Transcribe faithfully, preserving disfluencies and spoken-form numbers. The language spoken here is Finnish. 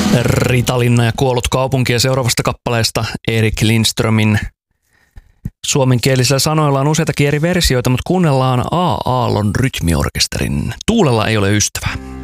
Ritalinna ja kuollut kaupunki ja seuraavasta kappaleesta Erik Lindströmin suomenkielisillä sanoilla on useitakin eri versioita, mutta kuunnellaan A. Aallon rytmiorkesterin Tuulella ei ole ystävää.